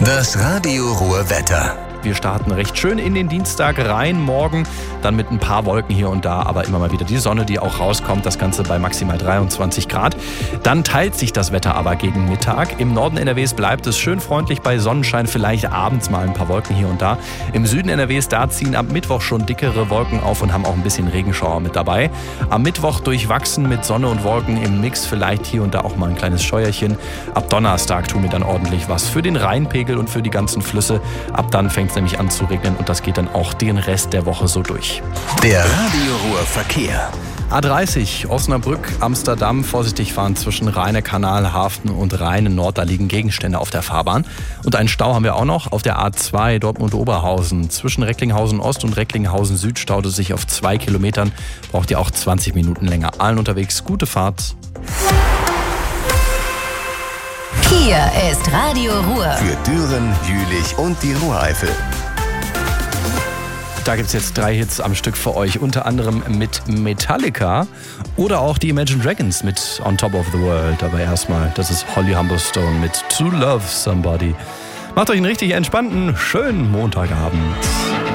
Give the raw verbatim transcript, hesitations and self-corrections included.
Das Radio Ruhr-Wetter. Wir starten recht schön in den Dienstag rein, morgen dann mit ein paar Wolken hier und da, aber immer mal wieder die Sonne, die auch rauskommt, das Ganze bei maximal dreiundzwanzig Grad. Dann teilt sich das Wetter aber gegen Mittag. Im Norden N R Ws bleibt es schön freundlich bei Sonnenschein, vielleicht abends mal ein paar Wolken hier und da. Im Süden N R Ws, da ziehen ab Mittwoch schon dickere Wolken auf und haben auch ein bisschen Regenschauer mit dabei. Am Mittwoch durchwachsen mit Sonne und Wolken im Mix, vielleicht hier und da auch mal ein kleines Scheuerchen. Ab Donnerstag tun wir dann ordentlich was für den Rheinpegel und für die ganzen Flüsse. Ab dann fängt es nämlich an zu regnen und das geht dann auch den Rest der Woche so durch. Der Radio Ruhr Verkehr. A dreißig, Osnabrück, Amsterdam, vorsichtig fahren zwischen Rheine-Kanal, Hafen und Rheine-Nord. Da liegen Gegenstände auf der Fahrbahn. Und einen Stau haben wir auch noch auf der A zwei Dortmund-Oberhausen. Zwischen Recklinghausen-Ost und Recklinghausen-Süd staut es sich auf zwei Kilometern. Braucht ihr auch zwanzig Minuten länger. Allen unterwegs, gute Fahrt. Hier ist Radio Ruhr. Für Düren, Jülich und die Ruhreifel. Da gibt es jetzt drei Hits am Stück für euch, unter anderem mit Metallica oder auch die Imagine Dragons mit On Top of the World. Aber erstmal, das ist Holly Humberstone mit To Love Somebody. Macht euch einen richtig entspannten, schönen Montagabend.